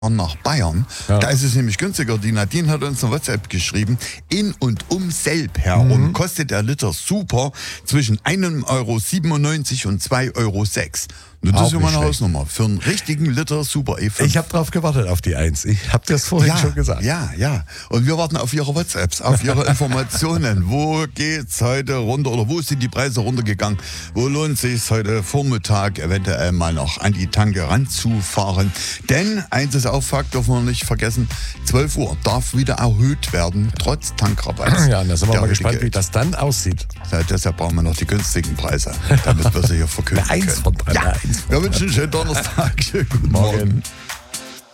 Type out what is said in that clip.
nach Bayern. Ja. Da ist es nämlich günstiger. Die Nadine hat uns eine WhatsApp geschrieben. In und um Selb herum kostet der Liter Super zwischen 1,97 € und 2,06 €. Das Auch ist ja mal nicht eine schlecht. Hausnummer. Für einen richtigen Liter Super E5. Ich habe drauf gewartet auf die 1. Ich habe das vorhin schon gesagt. Ja. Und wir warten auf Ihre WhatsApps, auf Ihre Informationen. Wo geht's heute runter oder wo sind die Preise runtergegangen? Wo lohnt sich heute Vormittag eventuell mal noch an die Tanke ranzufahren? Denn eins ist auch Fakt, dürfen wir nicht vergessen, 12 Uhr darf wieder erhöht werden, trotz Tankrabatts. Ja, und da sind wir Der mal heute gespannt, wie gilt. das dann aussieht. Ja, deshalb brauchen wir noch die günstigen Preise, damit wir sie hier verkünden Eine können. 1 von 3. Ja. Wir wünschen einen schönen Donnerstag. Schönen guten Morgen.